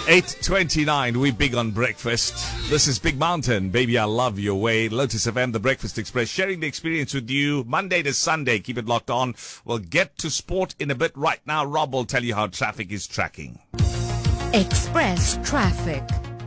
8:29, we big on breakfast. This is Big Mountain, baby, I love your way. Lotus FM, the Breakfast Express, sharing the experience with you Monday to Sunday. Keep it locked on. We'll get to sport in a bit. Right now, Rob will tell you how traffic is tracking. Express traffic.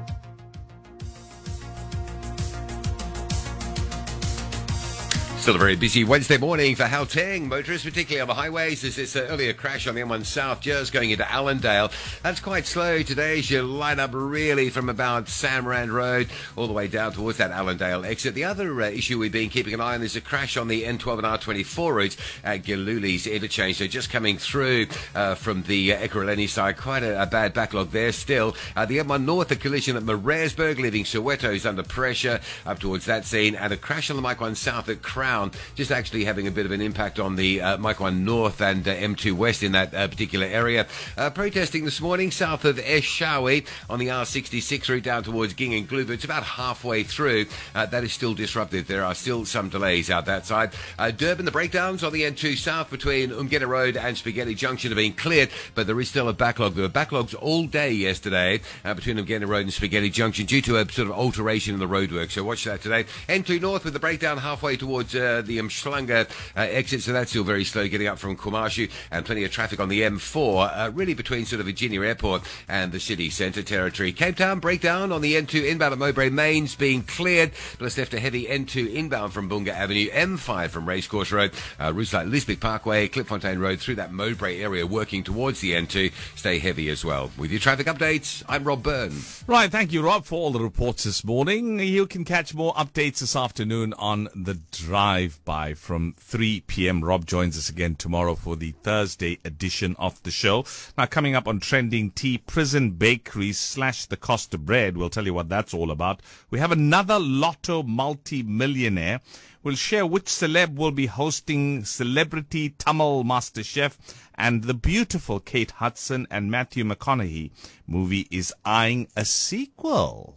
Still a very busy Wednesday morning for Gauteng motorists, particularly on the highways. There's this earlier crash on the M1 South, just going into Allendale. That's quite slow today as you line up really from about Samrand Road all the way down towards that Allendale exit. The other issue we've been keeping an eye on is a crash on the N12 and R24 routes at Giluli's interchange. So just coming through from the Ekurhuleni side, quite a bad backlog there still. The M1 North, a collision at Maresburg, leaving Soweto is under pressure up towards that scene. And a crash on the Mike 1 South at Crown, just actually having a bit of an impact on the Mike 1 North and M2 West in that particular area. Protesting this morning south of Eshowe on the R66 route down towards Ging and Gluba. It's about halfway through. That is still disrupted. There are still some delays out that side. Durban, the breakdowns on the N2 South between Umgeni Road and Spaghetti Junction have been cleared, but there is still a backlog. There were backlogs all day yesterday between Umgeni Road and Spaghetti Junction due to a sort of alteration in the roadwork. So watch that today. N2 North with the breakdown halfway towards the Mshlanga exit, so that's still very slow getting up from Kumashu, and plenty of traffic on the M4, really between sort of Virginia Airport and the city centre territory. Cape Town breakdown on the N2 inbound at Mowbray Mains being cleared, but it's left a heavy N2 inbound from Bunga Avenue, M5 from Racecourse Road, routes like Lisbeth Parkway, Klipfontein Road through that Mowbray area working towards the N2, stay heavy as well. With your traffic updates, I'm Rob Byrne. Right, thank you, Rob, for all the reports this morning. You can catch more updates this afternoon on The Drive-By from 3 p.m. Rob joins us again tomorrow for the Thursday edition of the show. Now, coming up on Trending Tea, prison bakeries slash the cost of bread. We'll tell you what that's all about. We have another Lotto multi-millionaire. We'll share which celeb will be hosting Celebrity Tamil Master Chef, and the beautiful Kate Hudson and Matthew McConaughey movie is eyeing a sequel.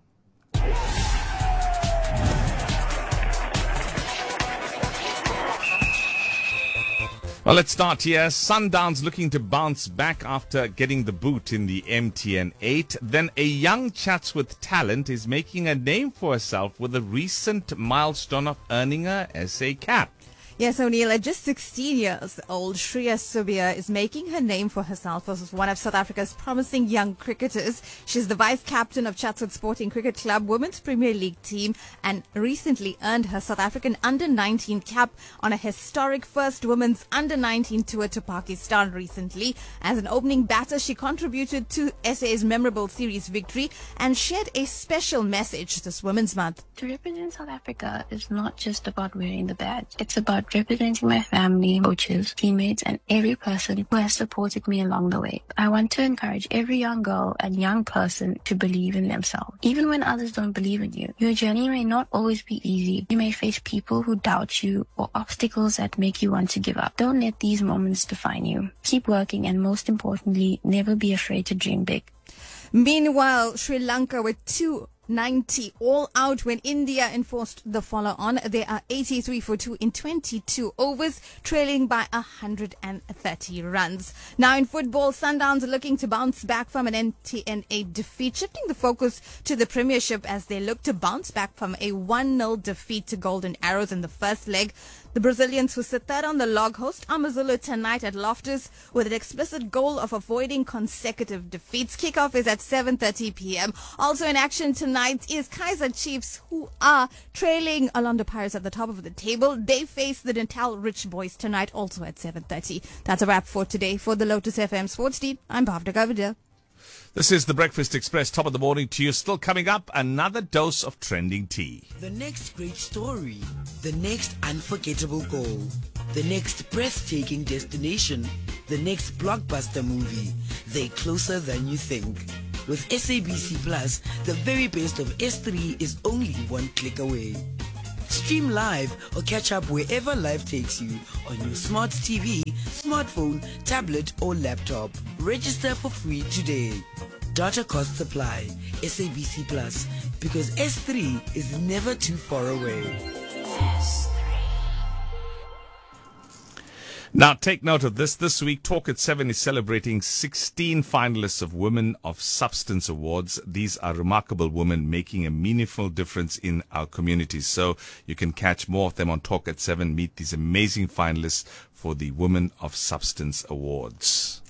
Well, let's start here. Sundowns looking to bounce back after getting the boot in the MTN 8. Then a young Chatsworth talent is making a name for herself with a recent milestone of earning a SA cap. Yes, O'Neill, at just 16 years old, Shreya Subia is making her name for herself as one of South Africa's promising young cricketers. She's the vice captain of Chatsworth Sporting Cricket Club Women's Premier League team and recently earned her South African under-19 cap on a historic first women's under-19 tour to Pakistan recently. As an opening batter, she contributed to SA's memorable series victory and shared a special message this Women's Month. To represent South Africa is not just about wearing the badge. It's about representing my family, coaches, teammates, and every person who has supported me along the way. I want to encourage every young girl and young person to believe in themselves. Even when others don't believe in you, your journey may not always be easy. You may face people who doubt you or obstacles that make you want to give up. Don't let these moments define you. Keep working, and most importantly, never be afraid to dream big. Meanwhile, Sri Lanka with 290 all out when India enforced the follow-on. They are 83 for 2 in 22 overs, trailing by 130 runs. Now in football, Sundowns are looking to bounce back from an MTN8 defeat, shifting the focus to the Premiership as they look to bounce back from a 1-0 defeat to Golden Arrows in the first leg. The Brazilians, who sit third on the log, host AmaZulu tonight at Loftus with an explicit goal of avoiding consecutive defeats. Kickoff is at 7:30 p.m. Also in action tonight is Kaizer Chiefs, who are trailing Orlando Pirates at the top of the table. They face the Natal Rich Boys tonight, also at 7:30. That's a wrap for today. For the Lotus FM Sports Team, I'm Bhavna Gavadir. This is the Breakfast Express, top of the morning to you. Still coming up, another dose of Trending Tea. The next great story, the next unforgettable goal, the next breathtaking destination, the next blockbuster movie. They're closer than you think. With SABC Plus, the very best of S3 is only one click away. Stream live or catch up wherever life takes you on your smart TV, smartphone, tablet or laptop. Register for free today. Data costs apply. SABC Plus, because S3 is never too far away. Now, take note of this. This week, Talk at 7 is celebrating 16 finalists of Women of Substance Awards. These are remarkable women making a meaningful difference in our communities. So you can catch more of them on Talk at 7. Meet these amazing finalists for the Women of Substance Awards.